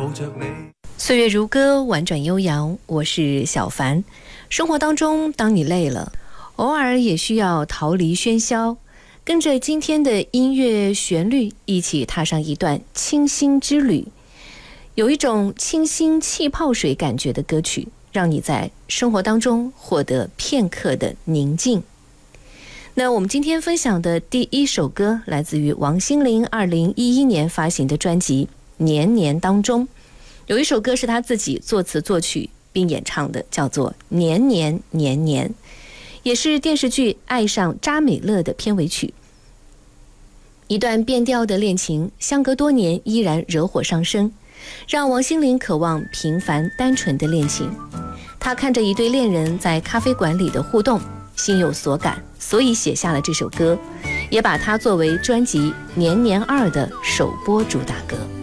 岁月如歌，婉转悠扬，我是小凡。生活当中，当你累了，偶尔也需要逃离喧嚣，跟着今天的音乐旋律一起踏上一段清新之旅。有一种清新气泡水感觉的歌曲，让你在生活当中获得片刻的宁静。那我们今天分享的第一首歌来自于王心凌2011年发行的专辑《年年》当中，有一首歌是他自己作词作曲并演唱的，叫做《年年年年》，也是电视剧《爱上扎美乐》的片尾曲。一段变调的恋情，相隔多年依然惹火上身，让王心凌渴望平凡单纯的恋情。她看着一对恋人在咖啡馆里的互动，心有所感，所以写下了这首歌，也把它作为专辑《年年2》的首播主打歌。